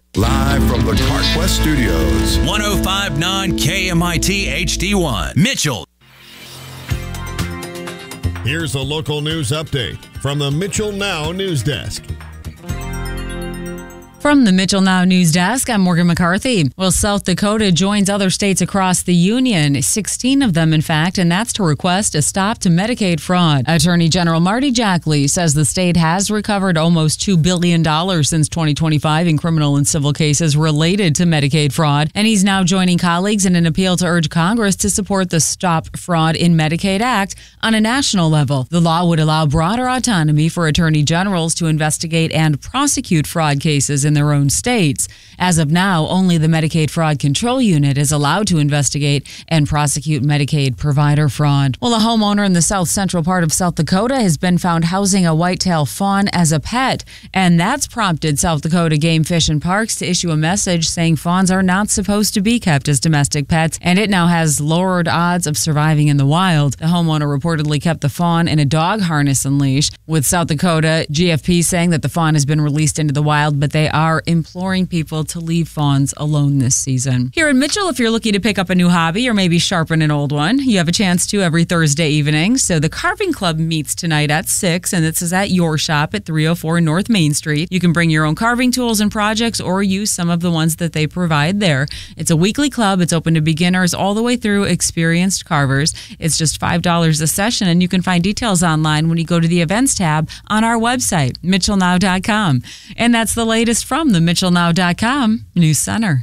Live from the CarQuest Studios. 105.9 KMIT HD1. Mitchell. Here's a local news update from the Mitchell Now News Desk. From the Mitchell Now News Desk, I'm Morgan McCarthy. Well, South Dakota joins other states across the union, 16 of them, in fact, and that's to request a stop to Medicaid fraud. Attorney General Marty Jackley says the state has recovered almost $2 billion since 2025 in criminal and civil cases related to Medicaid fraud, and he's now joining colleagues in an appeal to urge Congress to support the Stop Fraud in Medicaid Act on a national level. The law would allow broader autonomy for attorney generals to investigate and prosecute fraud cases in their own states. As of now, only the Medicaid Fraud Control Unit is allowed to investigate and prosecute Medicaid provider fraud. Well, a homeowner in the south central part of South Dakota has been found housing a whitetail fawn as a pet, and that's prompted South Dakota Game, Fish, and Parks to issue a message saying fawns are not supposed to be kept as domestic pets, and it now has lowered odds of surviving in the wild. The homeowner reportedly kept the fawn in a dog harness and leash, with South Dakota GFP saying that the fawn has been released into the wild, but they are imploring people to leave fawns alone this season. Here in Mitchell, if you're looking to pick up a new hobby or maybe sharpen an old one, you have a chance to every Thursday evening. So the Carving Club meets tonight at 6, and this is at your shop at 304 North Main Street. You can bring your own carving tools and projects or use some of the ones that they provide there. It's a weekly club. It's open to beginners all the way through experienced carvers. It's just $5 a session, and you can find details online when you go to the events tab on our website, mitchellnow.com. And that's the latest from the mitchellnow.com News Center.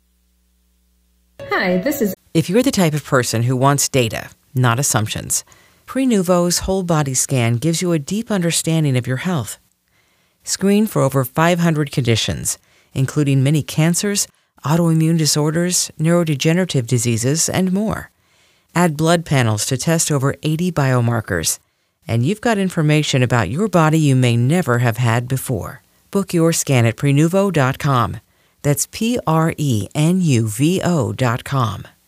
Hi, this is... If you're the type of person who wants data, not assumptions, Prenuvo's whole body scan gives you a deep understanding of your health. Screen for over 500 conditions, including many cancers, autoimmune disorders, neurodegenerative diseases, and more. Add blood panels to test over 80 biomarkers, and you've got information about your body you may never have had before. Book your scan at Prenuvo.com. That's Prenuvo.com.